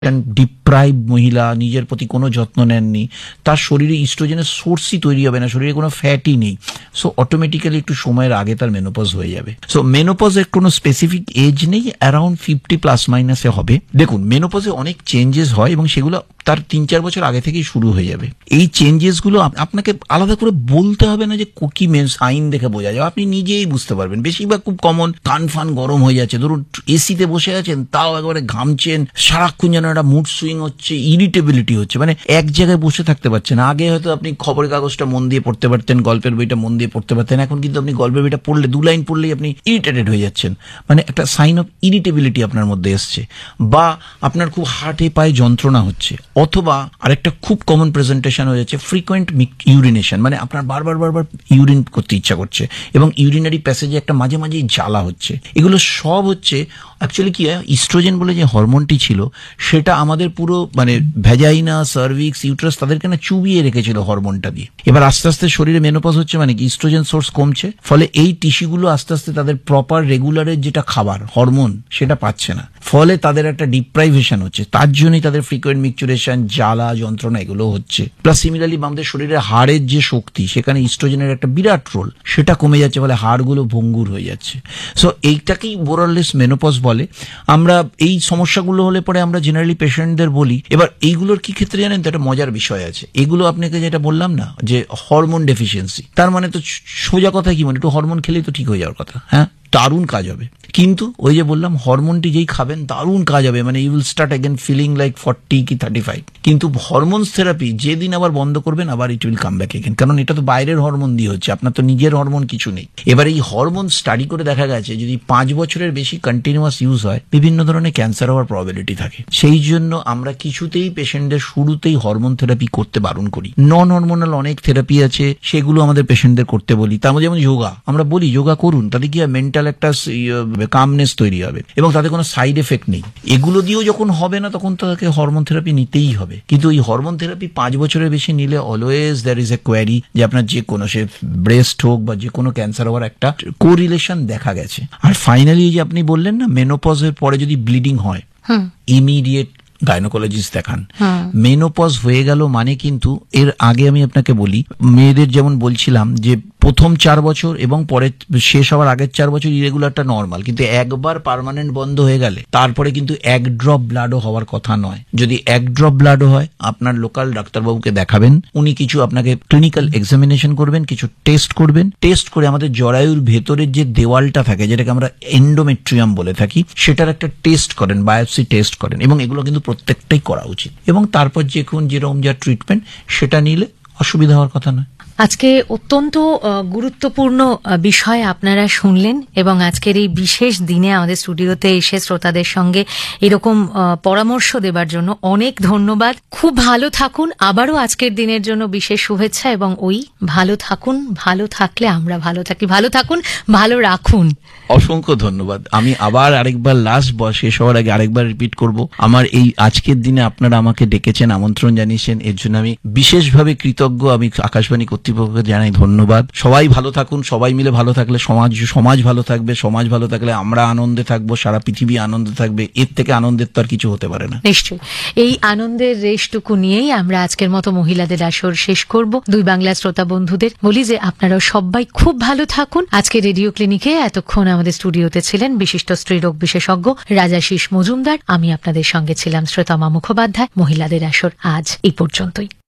Deprive মহিলা, নিজের প্রতি কোনো যত্ন নেননি, তার শরীরে ইস্ট্রোজেনের সোর্সই তৈরি হবে না, শরীরে কোনো ফ্যাটই নেই, সো অটোমেটিক্যালি একটু সময়ের আগে তার মেনোপজ হয়ে যাবে। সো মেনোপজের কোনো স্পেসিফিক এজ নেই, অ্যারাউন্ড 50 প্লাস মাইনাসে হবে। দেখুন, মেনোপজে অনেক চেঞ্জেস হয় এবং সেগুলো তার 3-4 বছর আগে থেকেই শুরু হয়ে যাবে। এই চেঞ্জেসগুলো আপনাকে আলাদা করে বলতে হবে না যে কি সাইন দেখে বোঝা যাবে, আপনি নিজেই বুঝতে পারবেন। বেশিরভাগ খুব কমন, কান ফান গরম হয়ে যাচ্ছে, ধরুন এসিতে বসে আছেন তাও একবারে ঘামছেন, সারাক্ষণ যেন একটা মুড সুইং হচ্ছে, ইরিটেবিলিটি হচ্ছে, মানে এক জায়গায় বসে থাকতে পারছেন। আগে হয়তো আপনি খবরের কাগজটা মন দিয়ে পড়তে পারতেন, গল্পের বইটা মন দিয়ে পড়তে পারতেন, এখন কিন্তু আপনি গল্পের বইটা পড়লে 2 লাইন পড়লেই আপনি ইরিটেটেড হয়ে যাচ্ছেন, মানে একটা সাইন অফ ইরিটেবিলিটি আপনার মধ্যে এসছে। বা আপনার খুব হার্টে পায়ে যন্ত্রণা হচ্ছে, অথবা আরেকটা খুব কমন প্রেজেন্টেশন হয়ে যাচ্ছে ফ্রিকোয়েন্ট ইউরিনেশন, মানে আপনার বারবার ইউরিন করতে ইচ্ছা করছে এবং ইউরিনারি প্যাসেজে একটা মাঝে মাঝেই জ্বালা হচ্ছে। এগুলো সব হচ্ছে অ্যাকচুয়ালি কি হয়, ইস্ট্রোজেন বলে যে হরমোনটি ছিল সেটা আমাদের পুরো মানে ভ্যাজাইনা, সার্ভিক্স, ইউট্রাস তাদেরকে না চুবিয়ে রেখেছিল হরমোনটা দিয়ে। এবার আস্তে আস্তে শরীরে মেনোপজ হচ্ছে, মানে কি ইস্ট্রোজেন সোর্স কমছে, ফলে এই টিস্যুগুলো আস্তে আস্তে তাদের প্রপার রেগুলারের যেটা খাবার হরমোন সেটা পাচ্ছে না, ফলে তাদের একটা ডিপ্রাইভেশন হচ্ছে, তার জন্যই তাদের ফ্রিকোয়েন্ট মিকচুরেশন, জ্বালা, যন্ত্রণা এগুলো হচ্ছে। প্লাস সিমিলারলি আমাদের শরীরে হাড়ের যে শক্তি, সেখানে ইস্ট্রোজেনের একটা বিরাট রোল, সেটা কমে যাচ্ছে, ফলে হাড়গুলো ভঙ্গুর হয়ে যাচ্ছে। সো এইটাকেই মোরাললেস মেনোপজ বলে। আমরা এই সমস্যাগুলো হলে পরে আমরা জেনারেলি পেশেন্টদের বলি, এবার এইগুলোর কি ক্ষেত্রে জানেন তো, একটা মজার বিষয় আছে। এগুলো আপনাকে যেটা বললাম না যে হরমোন ডেফিসিয়েন্সি, তার মানে তো সোজা কথা কি, মানে একটু হরমোন খেলেই তো ঠিক হয়ে যাওয়ার কথা, হ্যাঁ দারুণ কাজ হবে। কিন্তু ওই যে বললাম হরমোনটি যেই খাবেন দারুণ কাজ হবে, মানে you will start again feeling like 40 কি 35। কিন্তু হরমোনস থেরাপি যেদিন আবার বন্ধ করবেন আবার it will come back again, কারণ এটা তো বাইরের হরমোন দিয়ে হচ্ছে, আপনার তো নিজের হরমোন কিছু নেই। এবার এই হরমোন স্টাডি করে দেখা গেছে যদি 5 বছরের বেশি কন্টিনিউয়াস ইউজ হয় বিভিন্ন ধরনের ক্যান্সার হওয়ার প্রবাবিলিটি থাকে। সেই জন্য আমরা কিছুতেই পেশেন্টদের শুরুতেই হরমোন থেরাপি করতে বারণ করি। নন হরমোনাল অনেক থেরাপি আছে, সেগুলো আমাদের পেশেন্টদের করতে বলি। তার মধ্যে যেমন যোগা, আমরা বলি যোগা করুন, তাতে কি মেন্টাল একটা কামনেস তৈরি হবে এবং তাতে কোনো সাইড এফেক্ট নেই। এগুলো দিয়েও যখন হবে না তখন তাকে হরমোন থেরাপি নিতেই হবে। কিন্তু এই হরমোন থেরাপি 5 বছরের বেশি নিলে always there is a query যে আপনার যে কোনো সে ব্রেস্ট হোক বা যে কোনো ক্যান্সার হওয়ার একটা কোরিলেশন দেখা গেছে। আর ফাইনালি যে আপনি বললেন না মেনোপজের পরে যদি ব্লিডিং হয়, ইমিডিয়েট গাইনোকোলজিস্ট দেখান। মেনোপজ হয়ে গেল মানে কিন্তু এর আগে আমি আপনাকে বলি, মেয়েদের যেমন বলছিলাম যে প্রথম 4 বছর এবং পরে শেষ হওয়ার আগের 4 বছর ইরেগুলারটা নর্মাল, কিন্তু একবার পার্মানেন্ট বন্ধ হয়ে গেলে তারপরে কিন্তু 1 ড্রপ ব্লাডও হওয়ার কথা নয়। যদি 1 ড্রপ ব্লাডও হয় আপনার লোকাল ডাক্তারবাবুকে দেখাবেন, উনি কিছু আপনাকে ক্লিনিক্যাল এক্সামিনেশন করবেন, কিছু টেস্ট করবেন। টেস্ট করে আমাদের জরায়ুর ভেতরের যে দেওয়ালটা থাকে যেটাকে আমরা এন্ডোমেট্রিয়াম বলে থাকি, সেটার একটা টেস্ট করেন, বায়োপসি টেস্ট করেন, এবং এগুলো কিন্তু প্রত্যেকটাই করা উচিত। এবং তারপর যেরকম যা ট্রিটমেন্ট সেটা নিলে অসুবিধা হওয়ার কথা নয়। আজকে অত্যন্ত গুরুত্বপূর্ণ বিষয় আপনারা শুনলেন এবং আজকের এই বিশেষ দিনে আমাদের স্টুডিওতে এসে শ্রোতাদের সঙ্গে এরকম পরামর্শ দেবার জন্য অনেক ধন্যবাদ। খুব ভালো থাকুন, আবারও আজকের দিনের জন্য বিশেষ শুভেচ্ছা, এবং ওই ভালো থাকুন, ভালো থাকলে আমরা ভালো থাকি, ভালো থাকুন, ভালো রাখুন। অসংখ্য ধন্যবাদ। আমি আবার আরেকবার লাস্ট শেষ হওয়ার আগে আরেকবার রিপিট করব, আমার এই আজকের দিনে আপনারা আমাকে ডেকেছেন, আমন্ত্রণ জানিয়েছেন, এর জন্য আমি বিশেষভাবে কৃতজ্ঞ। আমি আকাশবাণী কর্তৃপক্ষকে জানাই ধন্যবাদ। সবাই ভালো থাকুন, সবাই মিলে ভালো থাকলে সমাজ ভালো থাকবে, সমাজ ভালো থাকলে আমরা আনন্দে থাকবো, সারা পৃথিবী আনন্দে থাকবে। এর থেকে আনন্দের তো আর কিছু হতে পারে না। নিশ্চয়ই এই আনন্দের রেশটুকু নিয়েই আমরা আজকের মতো মহিলাদের আসর শেষ করব। দুই বাংলা শ্রোতা বন্ধুদের বলি যে আপনারাও সবাই খুব ভালো থাকুন। আজকে রেডিও ক্লিনিকে এতক্ষণ আমাদের স্টুডিওতে ছিলেন বিশিষ্ট স্ত্রীরোগ বিশেষজ্ঞ রাজাশিস মজুমদার। আমি আপনাদের সঙ্গে ছিলাম শ্রোতমা মুখোপাধ্যায়। মহিলাদের আসর আজ এই পর্যন্তই।